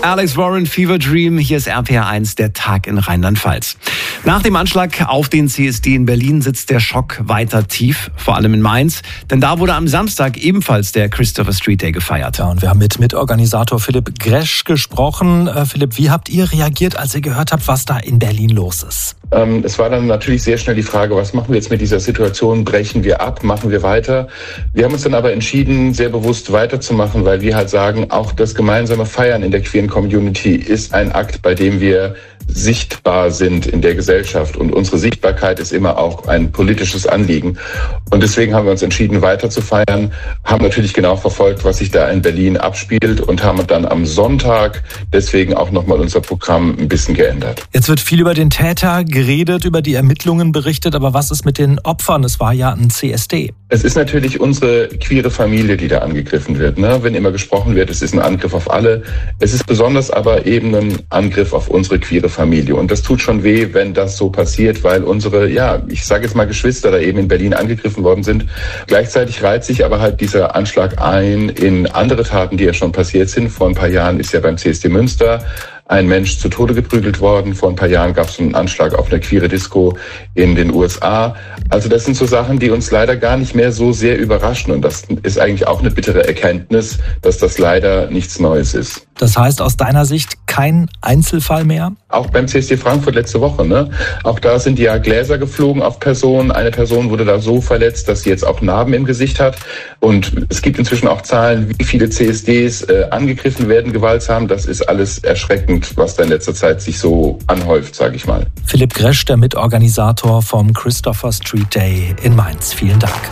Alex Warren, Fever Dream. Hier ist RPR1, der Tag in Rheinland-Pfalz. Nach dem Anschlag auf den CSD in Berlin sitzt der Schock weiter tief, vor allem in Mainz. Denn da wurde am Samstag ebenfalls der Christopher Street Day gefeiert. Ja, und wir haben mit Mitorganisator Philipp Gresch gesprochen. Philipp, wie habt ihr reagiert, als ihr gehört habt, was da in Berlin los ist? Es war dann natürlich sehr schnell die Frage, was machen wir jetzt mit dieser Situation? Brechen wir ab? Machen wir weiter? Wir haben uns dann aber entschieden, sehr bewusst weiterzumachen, weil wir halt sagen, auch das gemeinsame Feiern in der queeren Community ist ein Akt, bei dem wir sichtbar sind in der Gesellschaft. Und unsere Sichtbarkeit ist immer auch ein politisches Anliegen. Und deswegen haben wir uns entschieden, weiter zu feiern, haben natürlich genau verfolgt, was sich da in Berlin abspielt und haben dann am Sonntag deswegen auch nochmal unser Programm ein bisschen geändert. Jetzt wird viel über den Täter geredet, über die Ermittlungen berichtet, aber was ist mit den Opfern? Es war ja ein CSD. Es ist natürlich unsere queere Familie, die da angegriffen wird. Wenn immer gesprochen wird, es ist ein Angriff auf alle. Es ist besonders aber eben ein Angriff auf unsere queere Familie. Und das tut schon weh, wenn das so passiert, weil unsere, ich sage jetzt mal Geschwister da eben in Berlin angegriffen worden sind. Gleichzeitig reiht sich aber halt dieser Anschlag ein in andere Taten, die ja schon passiert sind. Vor ein paar Jahren ist ja beim CSD Münster ein Mensch zu Tode geprügelt worden. Vor ein paar Jahren gab es einen Anschlag auf eine queere Disco in den USA. Also das sind so Sachen, die uns leider gar nicht mehr so sehr überraschen. Und das ist eigentlich auch eine bittere Erkenntnis, dass das leider nichts Neues ist. Das heißt aus deiner Sicht kein Einzelfall mehr? Auch beim CSD Frankfurt letzte Woche. Auch da sind ja Gläser geflogen auf Personen. Eine Person wurde da so verletzt, dass sie jetzt auch Narben im Gesicht hat. Und es gibt inzwischen auch Zahlen, wie viele CSDs angegriffen werden, gewaltsam. Das ist alles erschreckend, was da in letzter Zeit sich so anhäuft, sage ich mal. Philipp Gresch, der Mitorganisator vom Christopher Street Day in Mainz. Vielen Dank.